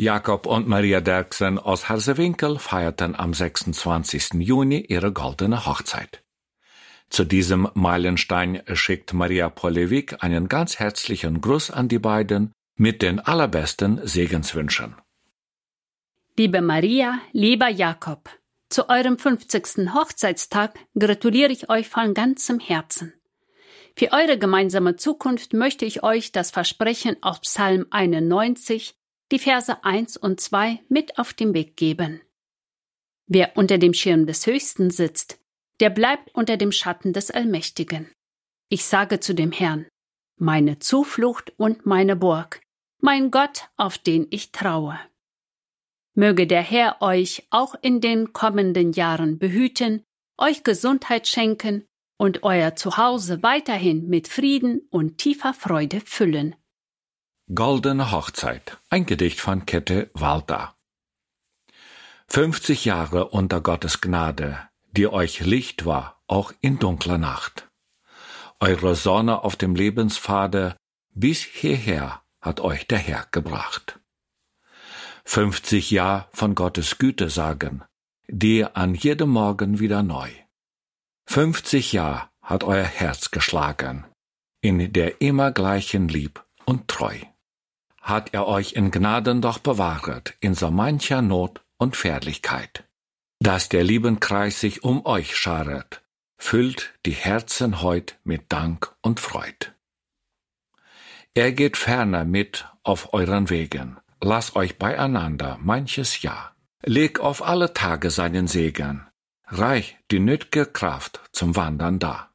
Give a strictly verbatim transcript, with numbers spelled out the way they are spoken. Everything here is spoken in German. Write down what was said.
Jakob und Maria Derksen aus Harsewinkel feierten am sechsundzwanzigsten Juni ihre goldene Hochzeit. Zu diesem Meilenstein schickt Maria Polewik einen ganz herzlichen Gruß an die beiden mit den allerbesten Segenswünschen. Liebe Maria, lieber Jakob, zu eurem fünfzigsten Hochzeitstag gratuliere ich euch von ganzem Herzen. Für eure gemeinsame Zukunft möchte ich euch das Versprechen aus Psalm einundneunzig, die Verse eins und zwei, mit auf den Weg geben. Wer unter dem Schirm des Höchsten sitzt, der bleibt unter dem Schatten des Allmächtigen. Ich sage zu dem Herrn, meine Zuflucht und meine Burg, mein Gott, auf den ich traue. Möge der Herr euch auch in den kommenden Jahren behüten, euch Gesundheit schenken und euer Zuhause weiterhin mit Frieden und tiefer Freude füllen. Goldene Hochzeit, ein Gedicht von Käthe Walter. fünfzig Jahre unter Gottes Gnade, die euch Licht war, auch in dunkler Nacht. Eure Sonne auf dem Lebenspfade, bis hierher hat euch der Herr gebracht. fünfzig Jahre von Gottes Güte sagen, die an jedem Morgen wieder neu. fünfzig Jahre hat euer Herz geschlagen, in der immer gleichen Lieb und Treu. Hat er euch in Gnaden doch bewahret, in so mancher Not und Fährlichkeit. Dass der lieben Kreis sich um euch scharet, füllt die Herzen heut mit Dank und Freud. Er geht ferner mit auf euren Wegen, lasst euch beieinander manches Jahr. Leg auf alle Tage seinen Segen, reich die nöt'ge Kraft zum Wandern da.